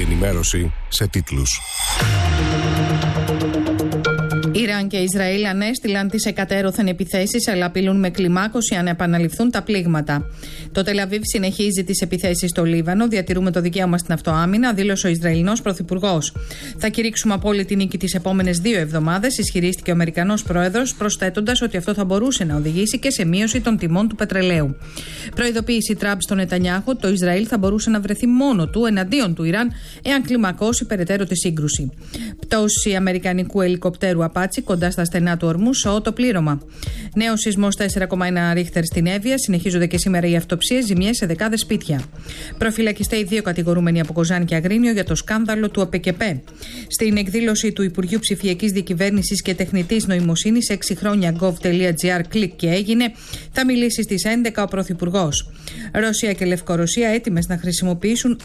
ενημέρωση σε τίτλους. Ιράν και Ισραήλ ανέστηλαν τις εκατέρωθεν επιθέσεις, αλλά απειλούν με κλιμάκωση αν επαναληφθούν τα πλήγματα. Το Τελαβίβ συνεχίζει τις επιθέσεις στο Λίβανο. Διατηρούμε το δικαίωμα στην αυτοάμυνα, δήλωσε ο Ισραηλινός πρωθυπουργός. Θα κηρύξουμε απόλυτη νίκη τις επόμενες 2 εβδομάδες, ισχυρίστηκε ο Αμερικανός πρόεδρος, προσθέτοντας ότι αυτό θα μπορούσε να οδηγήσει και σε μείωση των τιμών του πετρελαίου. Προειδοποίηση Τραμπ στον Νετανιάχου ότι το Ισραήλ θα μπορούσε να βρεθεί μόνο του εναντίον του Ιράν, εάν κλιμακώσει περαιτέρω τη σύγκρουση. Πτώση αμερικανικού ελικοπτέρου Απάτσι κοντά στα στενά του ορμού, σώω το πλήρωμα. Νέος σεισμός 4,1 ρίχτερ στην Εύβοια. Συνεχίζονται και σήμερα οι αυτοψίες, ζημιές σε δεκάδες σπίτια. Προφυλακιστέ οι 2 κατηγορούμενοι από Κοζάνη και Αγρίνιο για το σκάνδαλο του ΟΠΕΚΕΠΕ. Στην εκδήλωση του Υπουργείου Ψηφιακής Διακυβέρνησης και Τεχνητής Νοημοσύνης 6 χρόνια gov.gr κλικ και έγινε, θα μιλήσει στις 11 ο Πρωθυπουργός. Ρωσία και Λευκορωσία έτοιμες να χρησιμοποιήσουν